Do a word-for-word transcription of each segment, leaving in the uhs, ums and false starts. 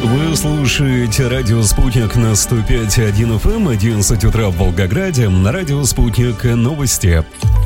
Вы слушаете радио «Спутник» на сто пять и один эф эм, одиннадцать утра в Волгограде. На радио «Спутник» новости.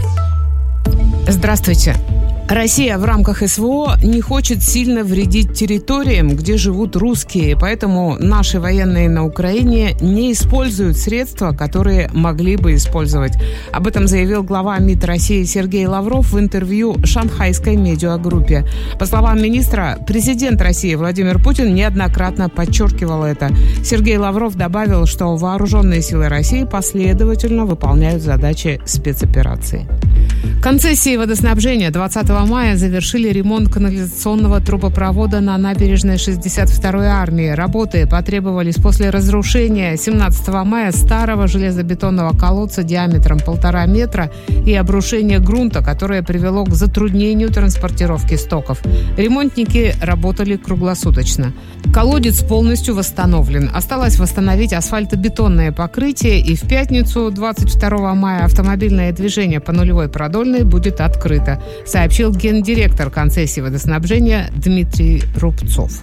Здравствуйте. Россия в рамках эс вэ о не хочет сильно вредить территориям, где живут русские, поэтому наши военные на Украине не используют средства, которые могли бы использовать. Об этом заявил глава МИД России Сергей Лавров в интервью шанхайской медиагруппе. По словам министра, президент России Владимир Путин неоднократно подчеркивал это. Сергей Лавров добавил, что вооруженные силы России последовательно выполняют задачи спецоперации. Концессии водоснабжения двадцатого мая завершили ремонт канализационного трубопровода на набережной шестьдесят второй армии. Работы потребовались после разрушения семнадцатого мая старого железобетонного колодца диаметром полтора метра и обрушения грунта, которое привело к затруднению транспортировки стоков. Ремонтники работали круглосуточно. Колодец полностью восстановлен. Осталось восстановить асфальтобетонное покрытие, и в пятницу, двадцать второго мая, автомобильное движение по нулевой продольной будет открыто, сообщил гендиректор концессии водоснабжения Дмитрий Рубцов.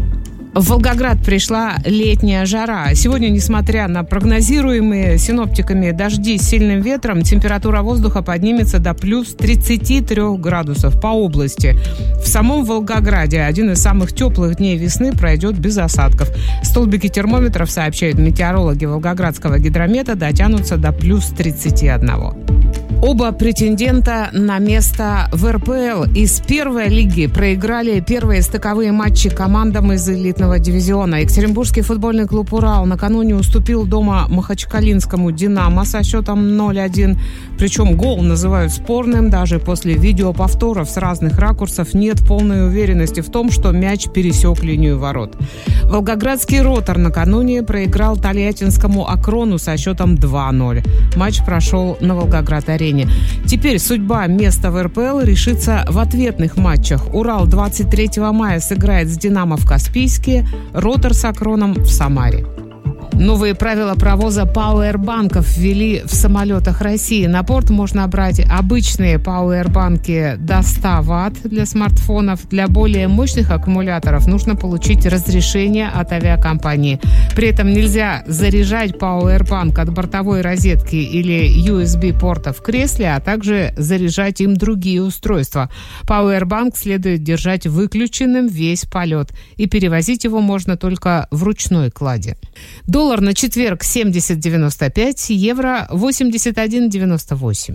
В Волгоград пришла летняя жара. Сегодня, несмотря на прогнозируемые синоптиками дожди с сильным ветром, температура воздуха поднимется до плюс тридцати трёх градусов по области. В самом Волгограде один из самых теплых дней весны пройдет без осадков. Столбики термометров, сообщают метеорологи Волгоградского гидромета, дотянутся до плюс тридцати одного. Оба претендента на место в эр пэ эл из первой лиги проиграли первые стыковые матчи командам из элитного дивизиона. Екатеринбургский футбольный клуб «Урал» накануне уступил дома махачкалинскому «Динамо» со счетом ноль один. Причем гол называют спорным. Даже после видеоповторов с разных ракурсов нет полной уверенности в том, что мяч пересек линию ворот. Волгоградский «Ротор» накануне проиграл тольяттинскому «Акрону» со счетом два ноль. Матч прошел на Волгоград-арене. Теперь судьба места в эр пэ эл решится в ответных матчах. «Урал» двадцать третьего мая сыграет с «Динамо» в Каспийске, «Ротор» с «Акроном» в Самаре. Новые правила провоза пауэрбанков ввели в самолетах России. На борт можно брать обычные пауэрбанки до ста ватт для смартфонов. Для более мощных аккумуляторов нужно получить разрешение от авиакомпании. При этом нельзя заряжать пауэрбанк от бортовой розетки или ю эс би-порта в кресле, а также заряжать им другие устройства. Пауэрбанк следует держать выключенным весь полет, и перевозить его можно только в ручной кладе. Доллар на четверг семьдесят девяносто пять, евро восемьдесят один девяносто восемь.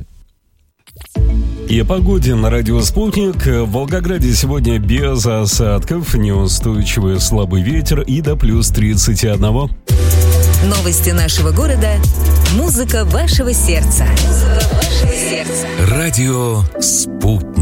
И о погоде на радио «Спутник». В Волгограде сегодня без осадков, неустойчивый слабый ветер и до плюс тридцати одного. Новости нашего города. Музыка вашего сердца. Музыка вашего сердца. Радио «Спутник».